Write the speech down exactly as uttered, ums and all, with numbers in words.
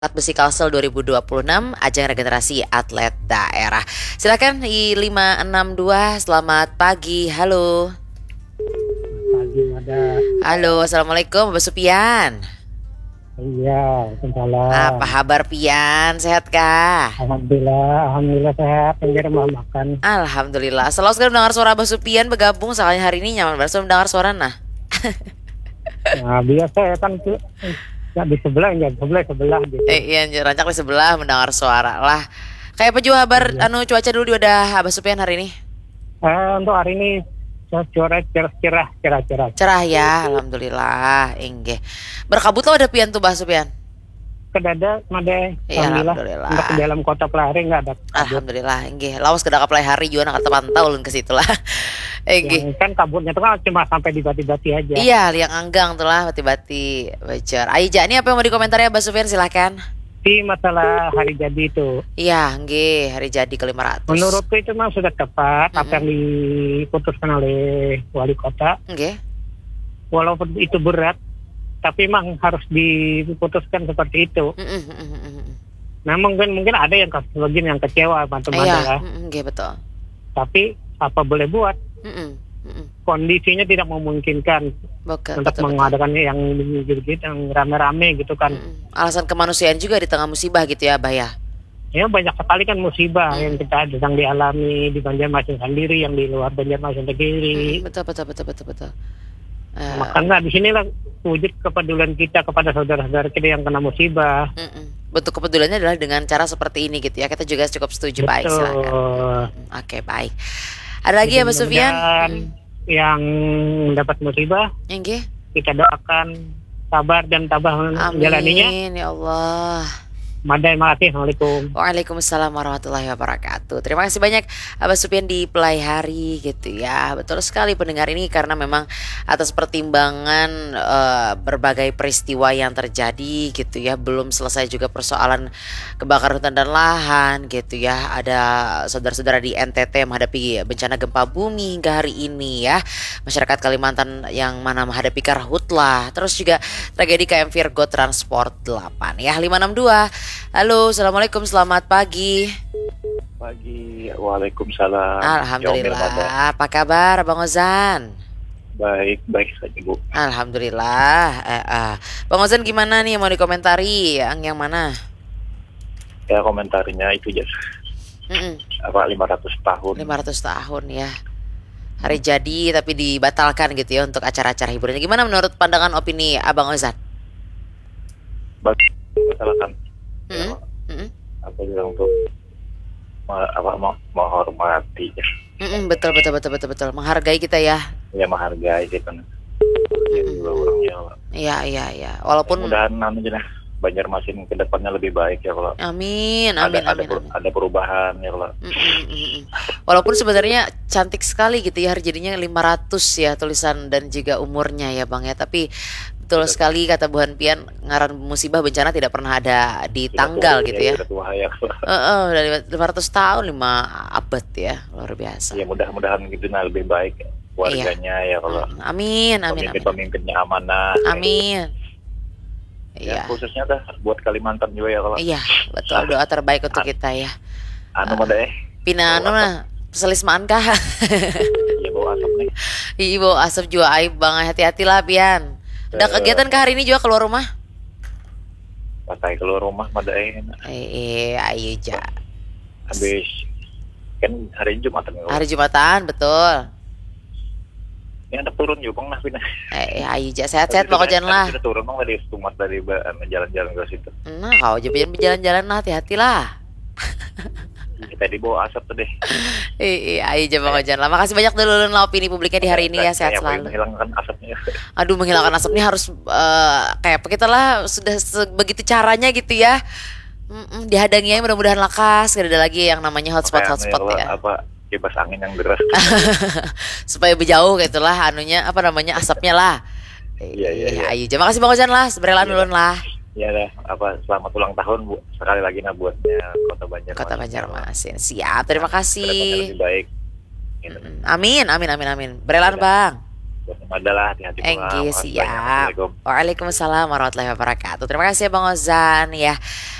Angkat Besi Kalsel dua ribu dua puluh enam, ajang regenerasi atlet daerah. Silakan di lima enam dua, selamat pagi, halo. Pagi ada. Halo, Assalamualaikum Bapak Supian. Iya, Waalaikumsalam. Apa kabar Pian, sehat kah? Alhamdulillah, Alhamdulillah sehat, di rumah makan. Alhamdulillah, selalu sekali mendengar suara Bapak Supian bergabung, soalnya hari ini nyaman banget mendengar suara nah. Nah, biasa ya kan tuh. Ya di sebelah, ya di sebelah, sebelah gitu. Eh, iya, rancak di sebelah mendengar suara lah. Kayak apa juga kabar Iya. anu cuaca dulu udah Abah Supian hari ini? Eh, untuk hari ini cuaca cerah, cerah, cerah, cerah. Cerah ya, alhamdulillah. Inggih. Berkabut lo ada Pian tuh Bah Supian. Kedada, made, Iya, alhamdulillah. alhamdulillah. Untuk ke dalam kota Pelari nggak ada. kabut. Alhamdulillah, inggih. Lawas kedak kapal hari juga nak terpantau ulun ke situ lah. Inggih. Yang kan kabutnya tuh kan cuma sampai di bati-bati aja. Iya, liang anggang tuh lah bati-bati bacer. Aija, ini apa yang mau dikomentari Abah Sufian, silahkan. Di masalah hari jadi itu, Iya, nggih, hari jadi ke lima ratus. menurutku itu memang sudah tepat apa yang diputuskan oleh wali kota. Nggih. Walaupun itu berat, tapi memang harus diputuskan seperti itu. Mm-mm, mm-mm, mm-mm. Nah mungkin mungkin ada yang sebagian yang kecewa teman-teman Iya, ya. mm-mm, nggih betul. Tapi apa boleh buat, Mm-mm, mm-mm. kondisinya tidak memungkinkan Betul, untuk betul, betul. mengadakan yang gitu yang rame-rame gitu kan. Mm-mm. Alasan kemanusiaan juga di tengah musibah gitu ya, Abah ya. Ya banyak sekali kan musibah Mm. yang kita sedang dialami di Banjarmasin sendiri, yang di luar Banjarmasin sendiri. Mm, betul, betul, betul, betul, betul. Eh, Makanya di sinilah wujud kepedulian kita kepada saudara-saudara kita yang kena musibah. mm-mm. Bentuk kepeduliannya adalah dengan cara seperti ini gitu ya. Kita juga cukup setuju. Baik, silakan. Betul. Mm, Oke, baik. Ada lagi ya, Mbak Sufian? Dan yang mendapat musibah, Nggih. kita doakan sabar dan tabah menjalaninya. Amin ya Allah. Madai, makasih. Assalamualaikum. Waalaikumsalam warahmatullahi wabarakatuh. Terima kasih banyak Abah Supian di Pelai Hari gitu ya. Betul sekali pendengar ini, karena memang atas pertimbangan eh, berbagai peristiwa yang terjadi gitu ya. Belum selesai juga persoalan kebakaran hutan dan lahan gitu ya. Ada saudara-saudara di N T T menghadapi bencana gempa bumi hingga hari ini ya. Masyarakat Kalimantan yang mana menghadapi karhutlah. Terus juga tragedi K M Virgo Transport delapan ya. lima enam dua. Halo, Assalamualaikum, selamat pagi. Pagi, waalaikumsalam. Alhamdulillah, apa kabar Bang Ozan? Baik, baik saja Bu. Alhamdulillah. eh, ah. Bang Ozan gimana nih, mau dikomentari yang yang mana? Ya komentarnya itu aja. Mm-mm. Apa lima ratus tahun. lima ratus tahun ya. Hari jadi tapi dibatalkan gitu ya untuk acara-acara hiburannya. Gimana menurut pandangan opini Abang Ozan? Silakan. Mm-mm. Mm-mm. Apa bilang untuk ma- apa mau menghormati ya. Mm-mm, betul betul betul betul betul menghargai kita ya. Ya menghargai sih kan. Ya, Mm-mm. dua orangnya. Iya iya iya. Walaupun Mudah-mudahan nanti aja Banjarmasin ke depannya lebih baik ya kalau amin ada amin ada, amin, per- amin. ada perubahan ya kalau. Mm, mm, mm, mm. Walaupun sebenarnya cantik sekali gitu ya, hari jadinya lima ratus ya tulisan dan juga umurnya ya Bang ya. Tapi betul sekali kata Bu Pian, ngaran musibah bencana tidak pernah ada di Sudah tanggal tua, gitu ya. Sudah tua ya. Heeh, udah lima ratus tahun, lima abad ya, luar biasa. Ya mudah-mudahan gitu nah lebih baik warganya ya kalau. Amin amin amin. Pemimpin-pemimpinnya amanah. Amin. Ya, Iya. khususnya dah buat Kalimantan juga ya kalau. Iya, betul, doa terbaik untuk kita ya. Anu mah deh. Pina anu nah, peselismaan kah? Iya bau asap nih. Ibu asap juga aib Bang, hati-hatilah Pian. Udah Eh. kegiatan ke hari ini juga keluar rumah? Pakai keluar rumah mah deh. Eh, ayo ja. Habis kan hari Jumatan ya. Hari Jumatan, betul. Ini ada turun juga bang nah pindah. Eh, ayo ja, sehat-sehat Bang Ojan lah. Sudah turun bang dari Sumat dari ba- jalan-jalan ke situ. Nah, kau aja berjalan-jalan lah, hati-hatilah. Kita dibawa asap tuh deh. Eh, ayo ja Bang Ojan lah. Makasih banyak dulu lah opini publiknya di hari ini ya, sehat Kayak selalu. menghilangkan asapnya. Aduh, menghilangkan asap ini harus eh, kayak apa kita lah, sudah begitu caranya gitu ya. Mm-mm, dihadanginya mudah-mudahan lakas, gak ada lagi yang namanya hotspot Makanya hotspot kalau ya. Apa kipas angin yang deras. Supaya berjauh gitu lah anunya, apa namanya, asapnya lah. Iya, iya, iya. Ayo ja, makasih Bang Ojan lah, seberelan Iya. ulun lah. Ya dah, apa selamat ulang tahun Bu. Sekali lagi nah buatnya Kota Banjarmasin. Kota Banjarmasin. Siap, terima Kedepannya kasih. lebih baik. Gitu. Mm, Amin, amin, amin, amin. Berelan Iya. Bang. adalah hati-hati pulang. Enggi, Makasih banyak. siap. Assalamualaikum. Waalaikumsalam warahmatullahi wabarakatuh. Terima kasih ya Bang Ozan ya.